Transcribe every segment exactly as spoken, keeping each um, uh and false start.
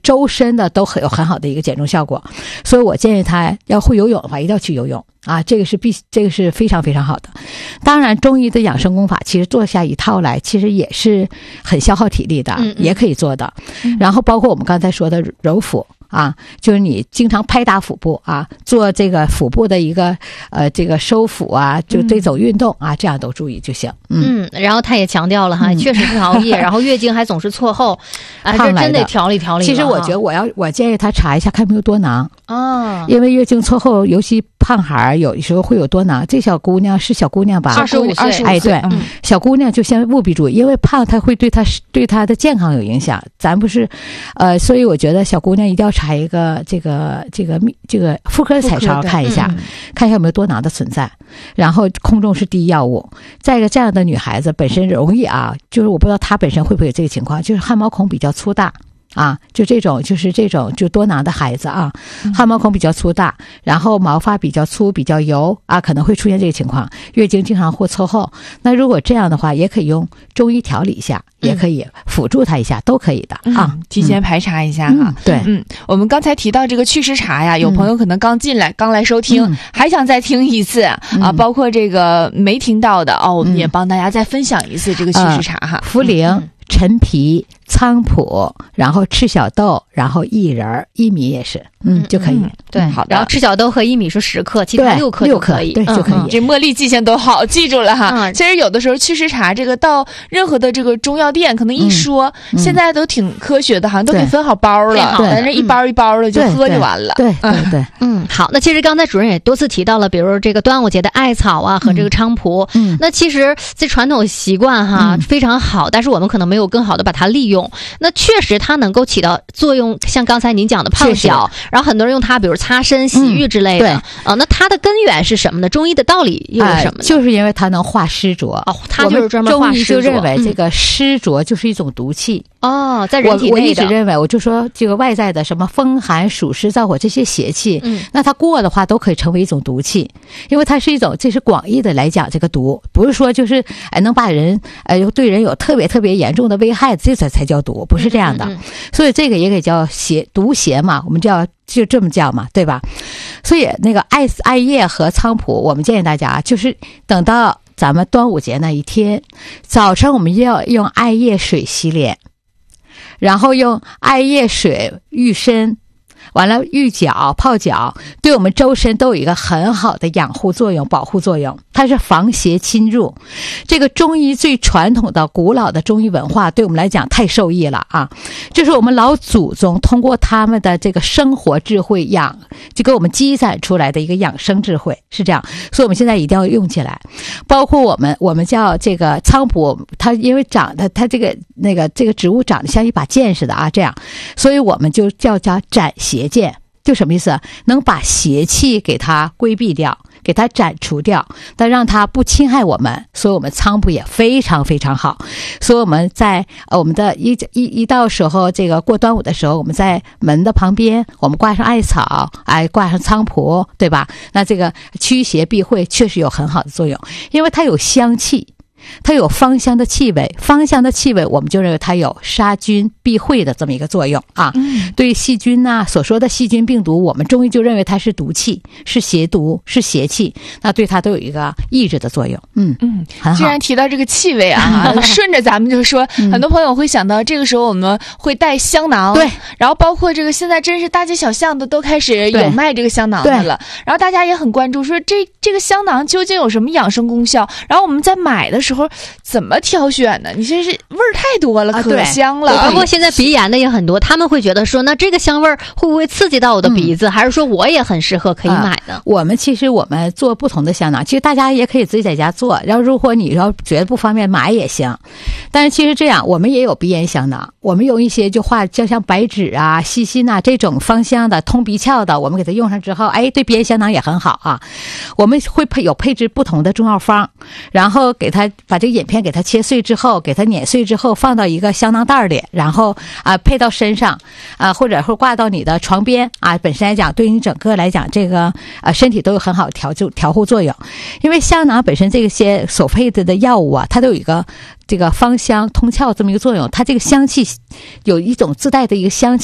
周身的都很有很好的一个减重效果。所以我建议他要会游泳的话，一定要去游泳啊，这个是必这个是非常非常好的。当然，中医的养生功法其实做下一套来，其实也是很消耗体力的，嗯嗯也可以做的。然后包括我们刚才说的揉腹。啊，就是你经常拍打腹部啊，做这个腹部的一个呃这个收腹啊，就这种运动啊，这样都注意就行。 嗯，嗯然后他也强调了哈，嗯、确实是熬夜，然后月经还总是错后，啊，这真得调理调理。 其实我觉得我要我建议他查一下看没有多囊哦， 因为月经错后，尤其胖孩有时候会有多囊。这小姑娘是小姑娘吧？ 二十五岁， 哎，对，嗯、小姑娘就先务必注意，因为胖她会对她对她的健康有影响。咱不是，呃，所以我觉得小姑娘一定要查一个这个这个这个妇科彩超看一下，嗯、看一下有没有多囊的存在。然后空重是第一要务。再一个，这样的女孩子本身容易啊，就是我不知道她本身会不会有这个情况，就是汗毛孔比较粗大。啊，就这种就是这种就多囊的孩子啊，汗毛孔比较粗大，然后毛发比较粗比较油啊，可能会出现这个情况，月经经常会错后。那如果这样的话，也可以用中医调理一下，嗯、也可以辅助他一下，都可以的、嗯、啊。 提前排查一下哈、啊嗯。对， 嗯，我们刚才提到这个祛湿茶呀，有朋友可能刚进来，嗯、刚来收听，嗯、还想再听一次、嗯、啊，包括这个没听到的哦，我们也帮大家再分享一次这个祛湿茶哈。 茯苓、嗯、陈皮。菖蒲，然后赤小豆，然后薏仁、薏米也是，嗯，就可以。 嗯、对，好的。然后赤小豆和薏米是十克，其他六克就可以， 对，就可以。 嗯、这茉莉记性都好，记住了哈。嗯、其实有的时候祛湿茶这个到任何的这个中药店，可能一说，嗯、现在都挺科学的，好像都给分好包了，咱这一包一包的就喝就完了。 对对 对, 对， 嗯，好。那其实刚才主任也多次提到了，比如这个端午节的艾草啊和这个菖蒲，嗯，那其实这传统习惯哈、嗯、非常好，但是我们可能没有更好的把它利用。那确确实它能够起到作用，像刚才您讲的胖小，然后很多人用它比如擦身洗浴之类的、嗯、对啊，那它的根源是什么呢？中医的道理又是什么呢、呃、就是因为它能化湿浊哦，它就是专门化湿浊。 中医就认为这个湿浊就是一种毒气、 嗯、哦，在人体内的。 我我一直认为，我就说这个外在的什么风寒暑湿燥火这些邪气，嗯，那它过的话都可以成为一种毒气，因为它是一种，这是广义的来讲这个毒，不是说就是哎能把人哎对人有特别特别严重的危害，这才才叫毒，不是这样的。嗯嗯，所以这个也给叫邪毒邪嘛，我们叫就这么叫嘛，对吧？所以那个艾艾叶和菖蒲，我们建议大家就是等到咱们端午节那一天早晨，我们要用艾叶水洗脸，然后用艾叶水浴身，完了浴脚泡脚，对我们周身都有一个很好的养护作用保护作用，它是防邪侵入。这个中医最传统的古老的中医文化对我们来讲太受益了啊！就是我们老祖宗通过他们的这个生活智慧养就给我们积攒出来的一个养生智慧，是这样，所以我们现在一定要用起来。包括我们我们叫这个菖蒲，它因为长得它这个那个这个植物长得像一把剑似的啊，这样，所以我们就叫叫斩邪剑，就什么意思？能把邪气给它规避掉，给它斩除掉，但让它不侵害我们。所以我们菖蒲也非常非常好。所以我们在呃我们的一一一到时候这个过端午的时候，我们在门的旁边我们挂上艾草，哎挂上菖蒲，对吧？那这个驱邪避秽确实有很好的作用，因为它有香气。它有芳香的气味，芳香的气味我们就认为它有杀菌避秽的这么一个作用啊。嗯、对细菌呐、啊，所说的细菌病毒，我们中医就认为它是毒气，是邪毒，是邪气，那对它都有一个抑制的作用。嗯嗯，很好。 既然提到这个气味啊，顺着咱们就说，嗯、很多朋友会想到这个时候我们会带香囊， 对， 然后包括这个现在真是大街小巷的都开始有卖这个香囊的了，然后大家也很关注说这这个香囊究竟有什么养生功效，然后我们在买的时候怎么挑选呢？你这是味儿太多了，可香了。 包括现在鼻炎的也很多，他们会觉得说，那这个香味儿会不会刺激到我的鼻子？嗯、还是说我也很适合可以买呢、啊？ 我们其实我们做不同的香囊，其实大家也可以自己在家做。然后如果你要觉得不方便买也行，但是其实这样，我们也有鼻炎香囊，我们有一些就化就像白芷啊、细辛啊这种芳香的、通鼻窍的，我们给它用上之后，哎，对鼻炎香囊也很好啊。我们会配有配置不同的中药方，然后给它把这个眼片给它切碎之后，给它碾碎之后，放到一个香囊袋里，然后啊、呃、配到身上啊、呃，或者会挂到你的床边啊。本身来讲，对你整个来讲，这个啊、呃、身体都有很好的调就调护作用。因为香囊本身这些所配的的药物啊，它都有一个这个芳香通窍这么一个作用，它这个香气有一种自带的一个香气。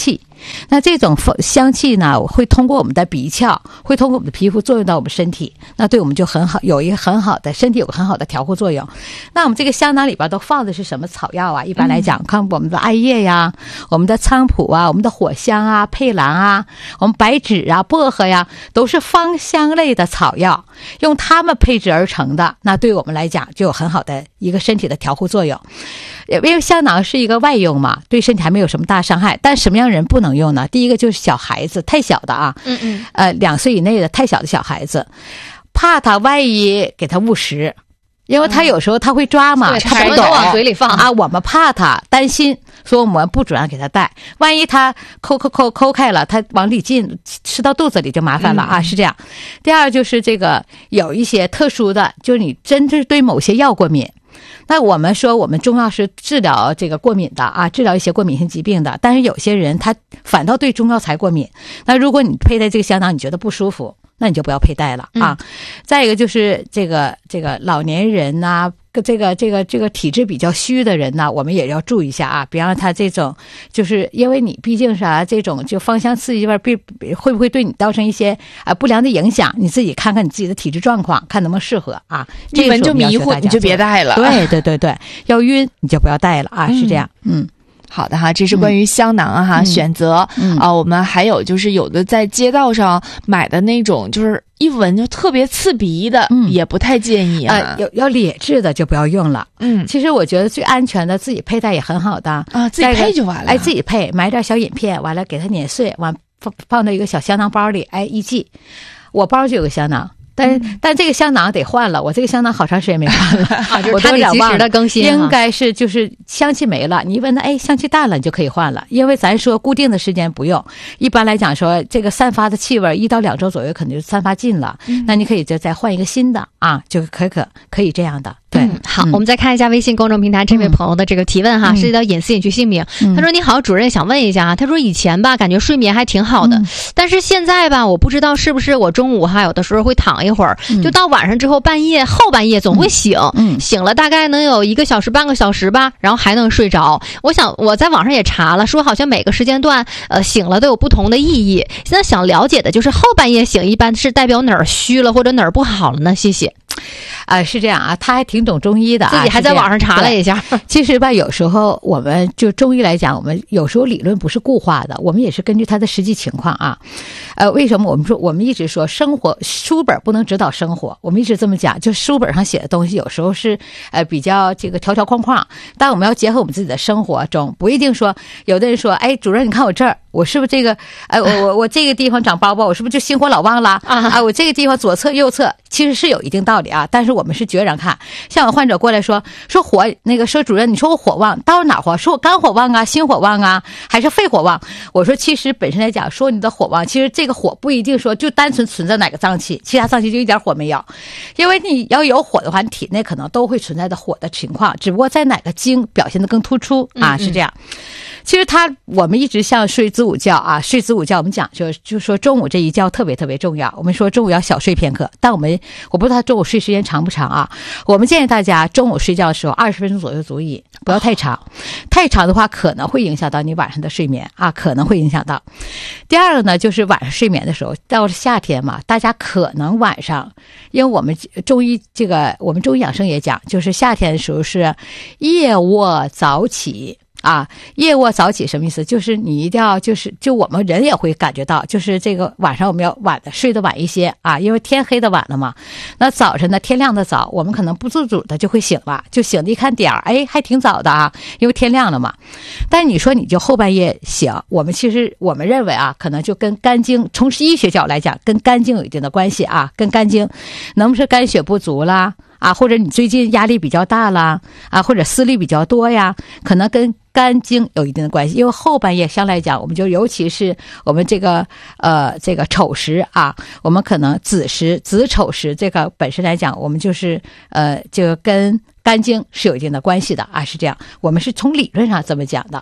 那这种香气呢，会通过我们的鼻窍，会通过我们的皮肤作用到我们身体，那对我们就很好，有一个很好的身体有个很好的调护作用。那我们这个香囊里边都放的是什么草药啊？一般来讲，嗯、看我们的艾叶呀，我们的菖蒲啊，我们的藿香啊、佩兰啊，我们白芷啊、薄荷呀，都是芳香类的草药，用它们配制而成的，那对我们来讲就有很好的一个身体的调护作用。因为香囊是一个外用嘛，对身体还没有什么大伤害。但什么样人不能用呢？第一个就是小孩子，太小的啊，嗯嗯，呃，两岁以内的太小的小孩子，怕他万一给他误食。因为他有时候他会抓嘛， 嗯、 他不懂往嘴里放啊，我们怕他担心，所以我们不主让给他带。万一他抠抠抠抠开了，他往里进，吃到肚子里就麻烦了啊，嗯、是这样。第二就是这个有一些特殊的，就是你真是对某些药过敏。那我们说我们中药是治疗这个过敏的啊，治疗一些过敏性疾病的，但是有些人他反倒对中药材过敏。那如果你佩戴这个香囊你觉得不舒服，那你就不要佩戴了啊。嗯、再一个就是这个这个老年人呐、啊，这个这个这个体质比较虚的人呢，我们也要注意一下啊，别让他这种，就是因为你毕竟啥这种就芳香刺激味，会会不会对你造成一些啊不良的影响？你自己看看你自己的体质状况，看能不能适合啊。 一闻就迷糊，你就别戴了。 对对对对，要晕你就不要戴了啊，是这样，嗯。 好的哈，这是关于香囊啊哈、嗯、选择、嗯、啊，我们还有就是有的在街道上买的那种，就是一闻就特别刺鼻的，嗯、也不太建议啊。 呃，有要劣质的就不要用了。嗯，其实我觉得最安全的自己佩戴也很好的啊，自己配就完了。 哎，自己配，买点小饮片，完了给它碾碎，完放放到一个小香囊包里，哎，一系。我包就有个香囊。但是、嗯、但这个香囊得换了，我这个香囊好长时间没换了， 啊、就是它得及时的更新、啊， 应该是就是香气没了，你一闻它，哎，香气淡了，你就可以换了。因为咱说固定的时间不用，一般来讲说这个散发的气味一到两周左右可能就散发尽了，嗯、那你可以就再换一个新的啊，就可可可以这样的。对、 嗯，好、嗯，我们再看一下微信公众平台这位朋友的这个提问哈，涉、嗯、及到隐私隐去姓名。嗯、他说：“你好，主任，想问一下啊，他说以前吧，感觉睡眠还挺好的，嗯、但是现在吧，我不知道是不是我中午哈有的时候会躺一会儿，嗯、就到晚上之后半夜后半夜总会醒，嗯，醒了大概能有一个小时半个小时吧，然后还能睡着。我想我在网上也查了，说好像每个时间段呃醒了都有不同的意义。现在想了解的就是后半夜醒一般是代表哪儿虚了或者哪儿不好了呢？谢谢。” 啊、呃，是这样啊，他还挺懂中医的、啊， 自己还在网上查了一下。 其实吧，有时候我们就中医来讲，我们有时候理论不是固化的，我们也是根据他的实际情况啊。呃，为什么我们说我们一直说生活书本不能指导生活？我们一直这么讲，就书本上写的东西有时候是呃比较这个条条框框，但我们要结合我们自己的生活中，不一定说有的人说，哎，主任你看我这儿，我是不是这个？哎，我我我这个地方长包包，我是不是就心火老旺了？啊，啊我这个地方左侧右侧其实是有一定道理啊，但是我们是决然看。像有患者过来说说火那个说主任，你说我火旺，到底哪火？说我肝火旺啊，心火旺啊，还是肺火旺？我说其实本身来讲，说你的火旺，其实这个火不一定说就单纯存在哪个脏器，其他脏器就一点火没有。因为你要有火的话，你体内可能都会存在的火的情况，只不过在哪个经表现得更突出啊，是这样。其实他我们一直像睡子午觉啊，睡子午觉我们讲就就说中午这一觉特别特别重要。我们说中午要小睡片刻，但我们我不知道他中午睡时间长不长啊。我们建议大家中午睡觉的时候二十分钟左右足矣，不要太长。太长的话可能会影响到你晚上的睡眠啊，可能会影响到。第二个呢，就是晚上睡眠的时候，到了夏天嘛，大家可能晚上，因为我们中医这个我们中医养生也讲，就是夏天的时候是夜卧早起。啊，夜卧早起什么意思？就是你一定要，就是就我们人也会感觉到，就是这个晚上我们要晚的睡得晚一些啊，因为天黑的晚了嘛。那早晨呢，天亮的早，我们可能不自主的就会醒了，就醒的一看点儿，哎，还挺早的啊，因为天亮了嘛。但你说你就后半夜醒，我们其实我们认为啊，可能就跟肝经，从医学角度来讲，跟肝经有一定的关系啊，跟肝经，能不能是肝血不足啦？啊，或者你最近压力比较大啦，啊，或者思虑比较多呀，可能跟肝经有一定的关系。因为后半夜相来讲，我们就尤其是我们这个呃这个丑时啊，我们可能子时、子丑时这个本身来讲，我们就是呃这个跟肝经是有一定的关系的啊，是这样。我们是从理论上这么讲的啊。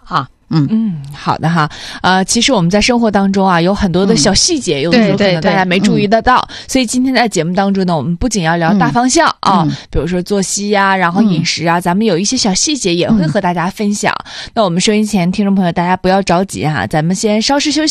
嗯嗯，好的哈。呃，其实我们在生活当中啊，有很多的小细节，嗯、有的时候可能大家没注意得到。嗯、所以今天在节目当中呢，我们不仅要聊大方向、嗯、啊，比如说作息呀、啊，然后饮食啊，嗯、咱们有一些小细节也会和大家分享。嗯、那我们收音前听众朋友，大家不要着急哈、啊，咱们先稍事休息。